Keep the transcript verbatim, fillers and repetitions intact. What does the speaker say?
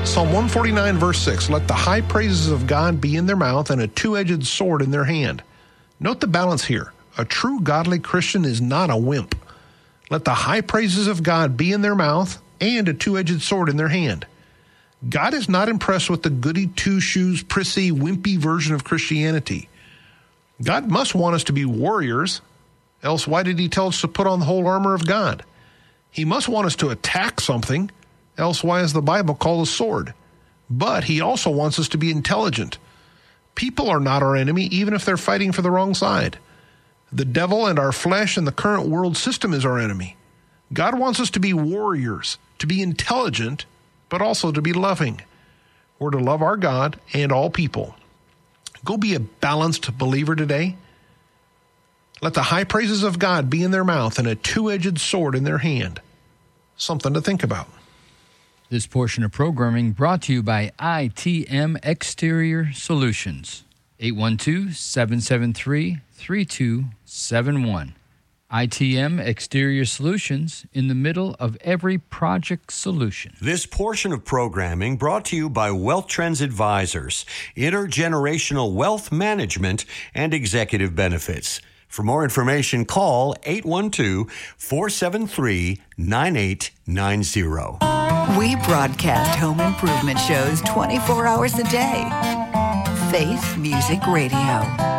Psalm one forty-nine, verse six, let the high praises of God be in their mouth and a two-edged sword in their hand. Note the balance here. A true godly Christian is not a wimp. Let the high praises of God be in their mouth and a two-edged sword in their hand. God is not impressed with the goody two-shoes, prissy, wimpy version of Christianity. God must want us to be warriors, else why did he tell us to put on the whole armor of God? He must want us to attack something, else why is the Bible called a sword? But he also wants us to be intelligent. People are not our enemy, even if they're fighting for the wrong side. The devil and our flesh and the current world system is our enemy. God wants us to be warriors, to be intelligent, but also to be loving. We're to love our God and all people. Go be a balanced believer today. Let the high praises of God be in their mouth and a two-edged sword in their hand. Something to think about. This portion of programming brought to you by I T M Exterior Solutions. eight one two, seven seven three, three two seven one. I T M Exterior Solutions, in the middle of every project solution. This portion of programming brought to you by Wealth Trends Advisors, intergenerational wealth management and executive benefits. For more information, call eight one two, four seven three, nine eight nine zero. We broadcast home improvement shows twenty-four hours a day. Faith Music Radio.